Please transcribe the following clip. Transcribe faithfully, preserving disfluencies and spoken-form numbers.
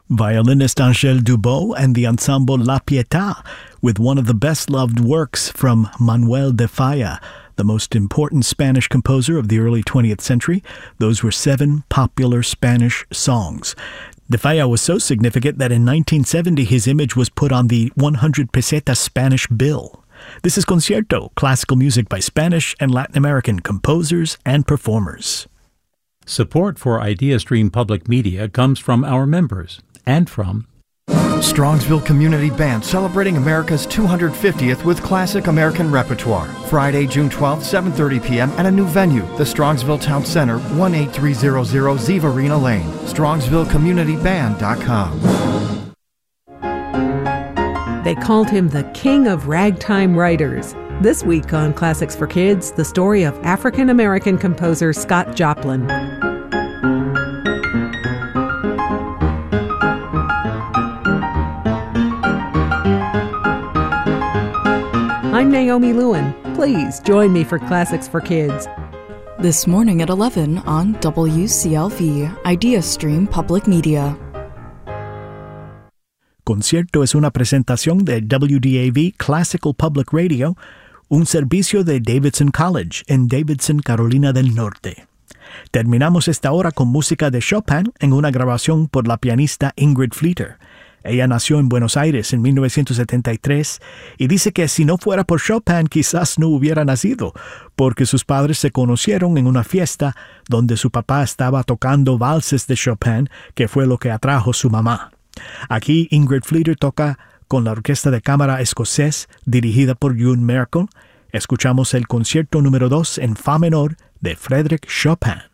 Violinist Angèle Dubos and the ensemble La Pietà, with one of the best-loved works from Manuel de Falla, the most important Spanish composer of the early twentieth century. Those were seven popular Spanish songs. De Falla was so significant that in nineteen seventy his image was put on the one hundred peseta Spanish bill. This is Concierto, classical music by Spanish and Latin American composers and performers. Support for IdeaStream Public Media comes from our members and from Strongsville Community Band, celebrating America's two hundred fiftieth with classic American repertoire. Friday, June twelfth, seven thirty p.m. at a new venue, the Strongsville Town Center, one eight three zero zero Zivarina Lane. Strongsville Community Band dot com. They called him the King of Ragtime Writers. This week on Classics for Kids, the story of African-American composer Scott Joplin. I'm Naomi Lewin. Please join me for Classics for Kids. This morning at eleven on W C L V, IdeaStream Public Media. Concierto es una presentación de W D A V Classical Public Radio, un servicio de Davidson College en Davidson, Carolina del Norte. Terminamos esta hora con música de Chopin en una grabación por la pianista Ingrid Fleeter. Ella nació en Buenos Aires en mil novecientos setenta y tres y dice que si no fuera por Chopin quizás no hubiera nacido, porque sus padres se conocieron en una fiesta donde su papá estaba tocando valses de Chopin, que fue lo que atrajo su mamá. Aquí Ingrid Fleeter toca con la Orquesta de Cámara Escocés dirigida por June Merkel. Escuchamos el concierto número dos en Fa menor de Frédéric Chopin.